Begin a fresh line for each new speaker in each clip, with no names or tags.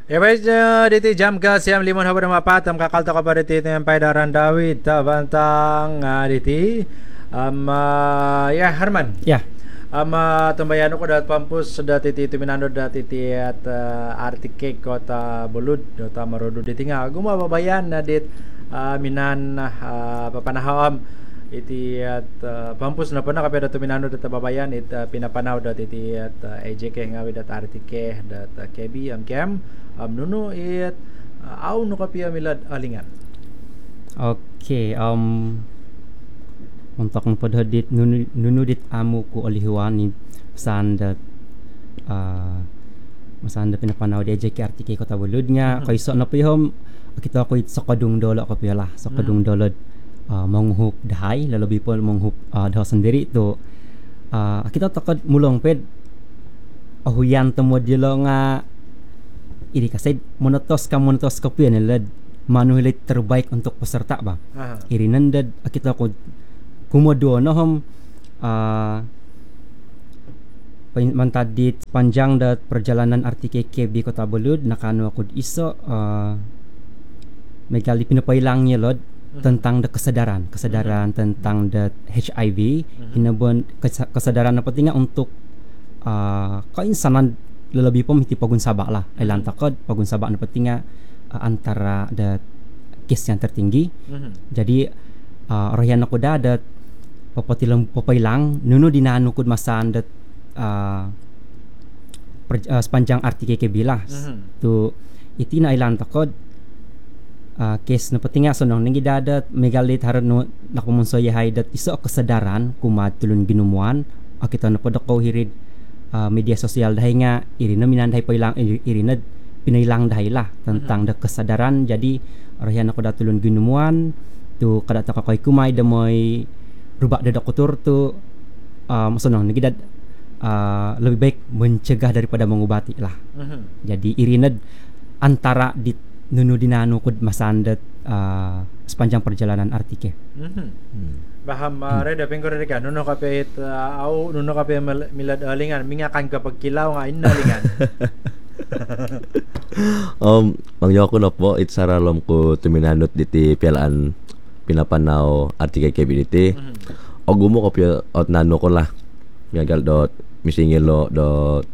Ya baik, diti jam ke siam limon habar mapatam kakal to kabar diti yang paidaran Dawid bantang diti ya Herman
Ya,
tumbayano ko dat pampus dat titi tuminando dat titi at artike kota bulud dota marodo diti nga gumababayan na dit minan papanaham iti at pampus na pa na kapeda tuminano dat babayan it pinapanaw dat iti at AJK nga dat artike dat kebi kem nuno it aw no kapia milad alingan.
oke. Untuk padhadit nunudit amu ku olihuani sandat masanda pinapanaw di JK artike kota buludnya kaiso na pihom kita ko sakadung dolo ko piala sakadung dolo manghup dahay lalabi po manghup daw sendiri to kita takad mulong ped ahuyan temo dilo nga ini kasi monotos ka pianelad manuhilit terbaik untuk peserta ba. Irinandad kita ko kumodo no hom mantadit panjang dat perjalanan artike KB Kota Belud nakano ako iso megali pinapailang lod tentang the kesadaran tentang the HIV hinabon kesadaran apa tinga untuk kainsanan lalabi po miti pagun sabak lah ailan takod pagun sabak na patinga antara the case yang tertinggi jadi rohyan ako dadat papailang nuno dinano kud masan dat sepanjang artike kebilah tu iti na ilan takod case na patinga sonong ningi dadat megalit harano nakumunso yahay dat iso kesadaran kumat tulun ginumuan akita na podako hirid media sosial dahi nga irina minanday pailang irina pinailang dahi lah tentang da kesadaran jadi rohyan ako datulun ginumuan tu kada ta kakoy kumay damoy rubak dadak kotor tu sonong nagidad lebih baik mencegah daripada mengobati lah. Jadi irinad antara di nunu dinano kud masandet sepanjang perjalanan artike.
Baham reda pengkor reka nuno kapit au nuno kapit milad alingan mingakan kapag kilaw nga inalingan.
Mangyo ko na po itsaralom ko tuminanot diti pialaan pinapanaw artike kebiditi ogumo ko pia ot nano ko lah gagal dot misingilo dot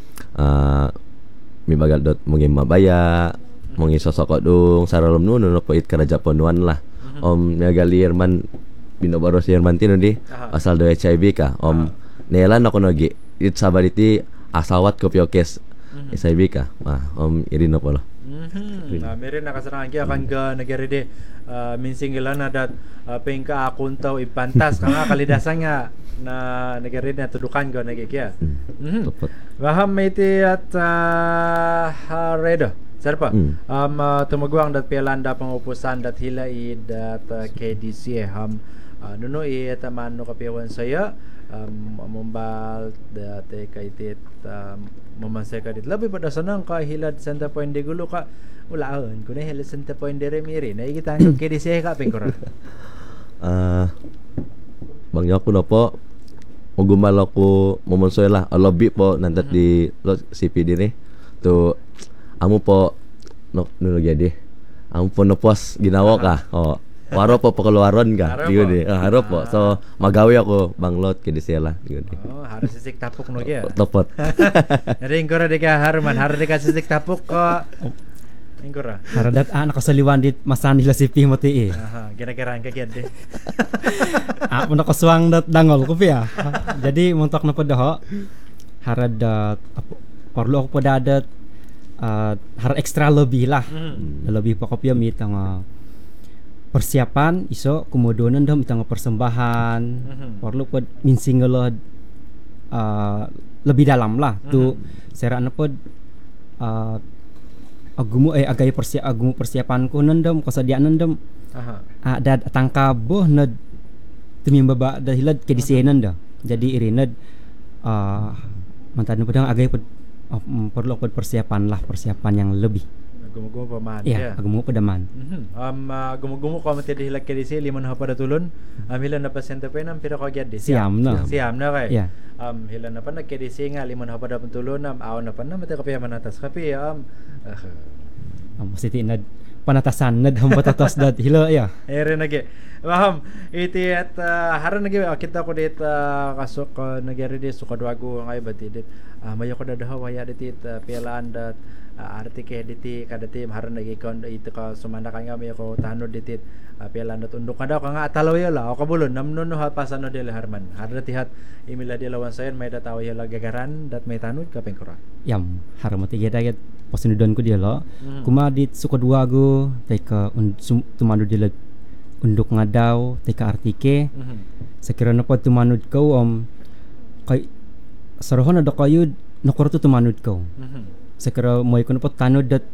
mibagal dot mungin mabaya mungin sosok dong saralom nuno no po it karaja ponuan lah gagali Herman binobaro si Herman tino di asal do HIV ka nelan ako nogi it sabariti asawat ko pio kes HIV ka irin na po lah.
Meron nakasarangan kaya kan ga nagaride minsingilan na dat pengka akuntaw ipantas kanga kalidasan nga na nagaride na tudukan ga nagikya. Baham iti at redo sarpa tumagwang dat pelanda pangupusan dat hilai dat KDC nuno taman no kapiwan saya mumbal dat kaitit mamansay ka dit labi pada sanang ka hilad Santa Point de Gulo ka ulaon kuno hilad Santa Point de Remiri na ikita ang KDC ka pengkora
bangyo ko na po ugumalo ko mamansoy lah lobby po nandat di CPD ni to amo po no jadi amo po no pos ginawa ka waro po pakaluaron ka di haro po so magawi ako banglot kedi sela di
harus sisik tapuk no ya
topot
ada ingkora deka Harman harus deka sisik tapuk ko ingkora
haradat nakasaliwan dit masan nila si Pimo ti
kira-kira ang kagyad deh
ako nakaswang dat dangol ko pia jadi muntok na po daho haradat parlo ako po dadat har extra lebih lah lebih pa ko pia mitang persiapan iso kemudian dom itang persembahan perlu pod minsingelod lebih dalam lah tu serana pod agumu agay agumu persiapan ko nandom kasadian nandom ada tangka boh nad tumimbaba dahilad kedisianan da jadi irinad mantan pedang agay pod perlu pod persiapan yang lebih
Gumo-gumo paman.
Ya, agumo pedaman.
Gumo-gumo ko mati dihilag kedisi limon pada tulun. Hilan na pasente pa nam pira ko gyad di.
Siam na.
Siam na kay.
Ya.
Hilan na pa nagkedisi nga limon pada tulun aw na pa na mati kapiya manatas kapi
Siti na panatasan na dam batatas dat hila ya.
Ere nage. Maham iti at haran nage kita ko dit kasok nagari di sukadwago ngay bati dit. Mayo ko dadaw waya dit pialaan dat artike diti kadati haran nage kon ito ka sumanda ka nga mayo ko tanod dit pialaan dat undok kada ka nga atalaw yala o kabulon namnon no pasano dele harman. Haran tihat imila di lawan sayon may dataw yala gagaran dat may tanod ka pengkora.
Yam haramati gedayat pasunudon ko dia lo. Kumadit sukadwago teka tumanu dia unduk ngadaw teka artike sekira napa tumanud kau kay sarohon ada kayu nokor tu tumanud kau sekira moy ko napa tanud dat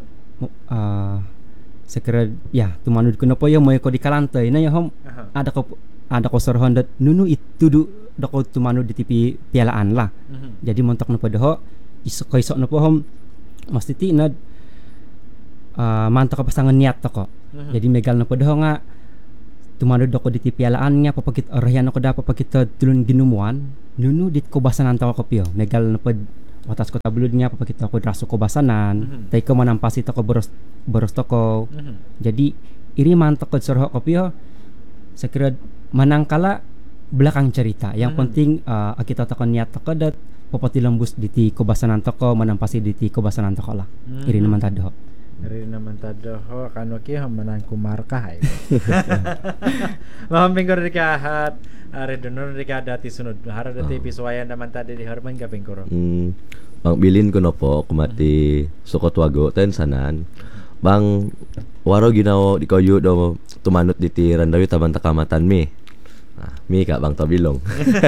sekira ya tumanud ko napa ya moy ko di kalantay na ya ada ko sarohon dat nunu itu du dako tumanud di tipi pialaan lah jadi montok napa daho isok napa mesti tinad mantok ka pasangan niat to ko jadi megal napa daho nga tumanud ako di pialaan nga papakit arayan ako da papakita tulun ginumuan nunu dit ko basanan taw ko pio megal na pad watas ko tablud nga papakita ko draso ko basanan tay ko manampasi to ko boros to ko jadi iri man to ko sorho ko pio sakira manangkala belakang cerita yang penting kita to niat to ko dat papati lembus di ko basanan to ko manampasi di ko basanan to ko lah iri naman tado
Ri naman tado ho kano ki hamanan kumarka hay. Mahamping ko rin kahat are donor rin ka dati sunod. Hara dati pisuwayan naman tadi di harman kaping ko.
Bang bilin ko na po kumati sukotwago ten sanan. Bang waro ginaw di kayo do tumanot diti randawi tabang takamatan mi. Mi ka bang tabilong.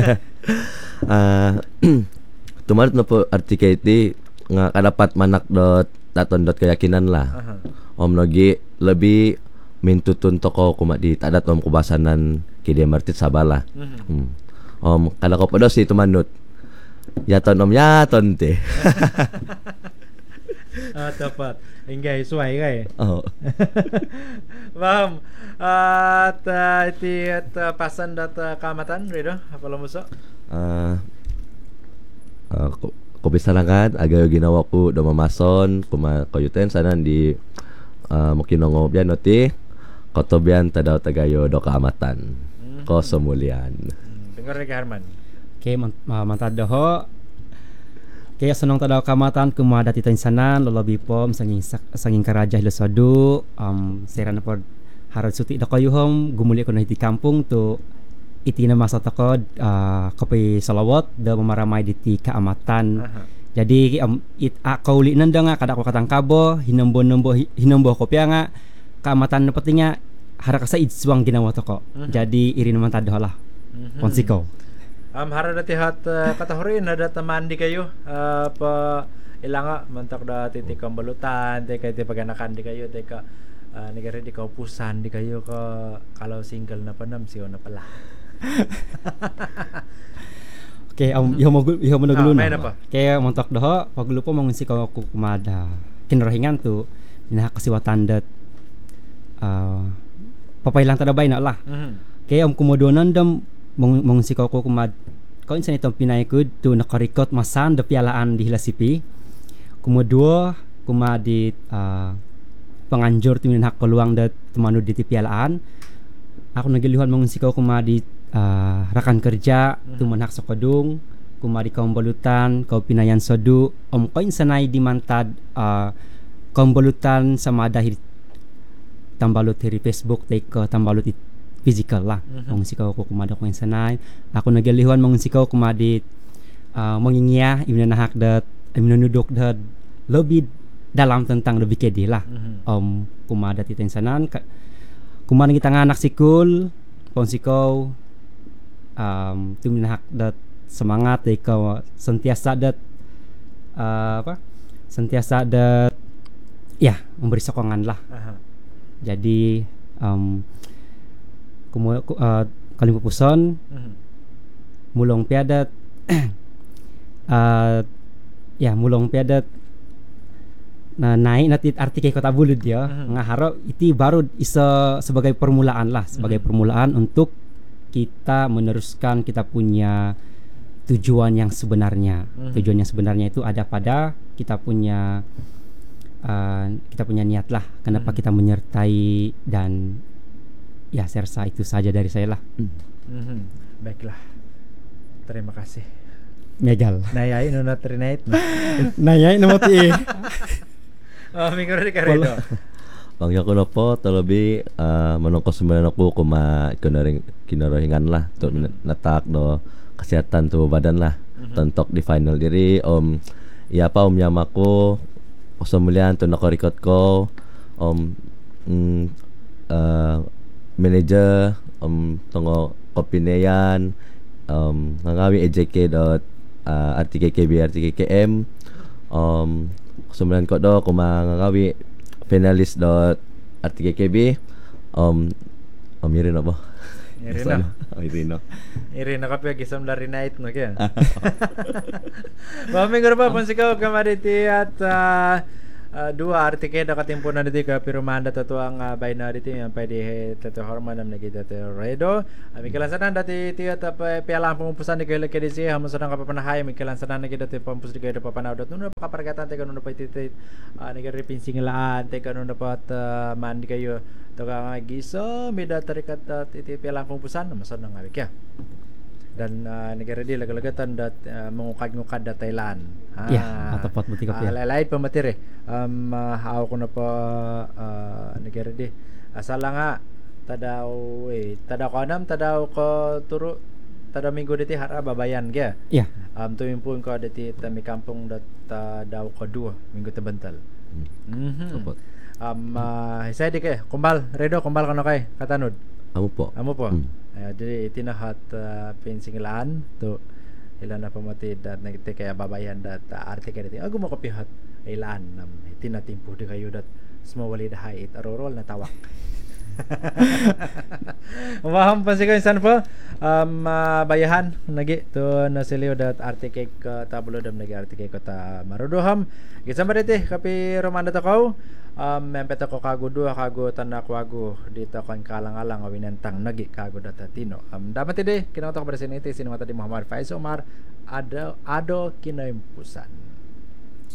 Tumanot na po artiketi nga kadapat manak dot tatondot keyakinan lah. Om nogi lebih mintutun toko kumat di tadat om kubasanan kidia martit sabala. Om kada ko pedos si tumanut. Yaton om yaton te.
Tepat. Inggay suai kay.
Oh.
Paham. At iti at pasan dat kamatan redo apa lo muso? Ko bisa langad agayo ginawa ko do mamason kuma koyuten sanan di makinongo bian oti kotobian tadaw tagayo do kaamatan ko semulian dengar ni Herman
ke mantado ho kaya senong tadaw kaamatan kumada titan sanan lolobi pom sanging karaja hilosadu serana pod harad suti do koyuhom gumuli ko na iti kampung to iti na masa toko kopi salawat da mamaramay diti kaamatan. Jadi kauli nanda nga kada ko katang kabo hinombo kopi nga kaamatan na pati nga haraka sa idswang ginawa toko. Jadi iri naman tado lah. Ponsiko.
Hara dati hat katahurin ada teman di kayo pa ilanga mantak da titi kambalutan teka iti paganakan di kayo teka negara di kaupusan di kayo ko kalau single na panam siyo na pala.
Oke, iho mo naguluno.
Kaya
montok doho paglupo mangunsi ko kumada. Kinrahingan tu dinakasiwatan dat papailang tadabay na lah. Kaya kumodonan dam mangunsi ko kumad. Ko insan itong pinaykod tu nakarikot masan da pialaan di Hilasipi. Kumodo kumadi panganjur tu minhak peluang dat tumanud di pialaan. Aku nagilihan mangunsi ko kumadi rakan kerja tumanhak sa kodung kumari kaum balutan kau pinayan sodu om koin sanay di mantad kaum balutan sama dahil tambalut dari Facebook take tambalut physical lah mangunsi ko kumada koin sanay aku nagilihan mangunsi ko kumadi mengingia imnanahak dat imnanudok dat lebih dalam tentang lebih kedi lah om kumada titin sanan kumana kita nganak sikul ponsiko tuminahak dat semangat ikaw sentiasa dat sentiasa dat ya memberi sokongan lah. Jadi kalim pupuson mulong piadat ya mulong piadat Nah, naik nanti arti kayak kota bulut ya. Ngaharap itu baru iso sebagai permulaan lah, sebagai permulaan untuk kita meneruskan kita punya tujuan yang sebenarnya. Tujuan yang sebenarnya itu ada pada kita punya niat lah. Kenapa kita menyertai, dan ya saya rasa itu saja dari saya lah.
Baiklah. Terima kasih.
Megal.
Nayai nuna trinate.
Nayai nomoti.
Minggu ni karedo.
Bang Yaku nopo terlebih menongkos sembilan aku kuma kinarahingan lah untuk natak no kesehatan tubuh badan lah tentok di final diri ya apa nyamaku osomlian tu nako record ko manager tongo kopineyan nangawi RTKKB RTKKM sembilan ko do kuma nangawi finalis dot RTKKB Irin apa?
Irin ako pa gisam dari night no kaya. Minggu pa pun sikaw kamariti at dua artikel da katimpunan diti ka pirumanda tatuang binary diti yang pwede tatu hormon nam nagi dati redo amikilan sanan dati ti at pialang pumupusan di kayo kedi si hamo sadang kapapanahay amikilan sanan nagi dati pampus di kayo papanawdot nuno pakaparagatan te kanuno pa iti nagi repinsingilaan te kanuno pa at mandi kayo to ka giso mida tarikat iti pialang pumupusan masadang awik ya. Dan negara dia laga-lagatan dat mengukad-ngukad dat Thailand.
Ya, atapat buti ka pia.
Lain pematire. Hao ko na pa negara dia. Asala nga tadaw ko anam tadaw ko turo tadaw minggu diti hara babayan kya.
Ya.
Tumimpun ko diti tami kampung dat tadaw ko 2 minggu tebental. Saya di kay kumbal redo kumbal kano kay katanod.
Amo po.
Jadi tinahat pinsingilaan to ilan na pamati dat nagte kaya babayan dat artikel dati agu mo kapihat ilan nam tinatimpo di kayo dat smawali da hait arorol na tawak. Umaham pa sigaw insan po bayahan nagi to nasilio dat artikel ka tablo dam nagi artikel ko ta maruduham gisama diti kapi romanda takaw mempeta ko kago dua kago tanak wago dito kan kalang-alang awinentang nagi kago datatino dapat ide kinautok pada sini sini mata di Muhammad Faiz Omar ado kinaimpusan.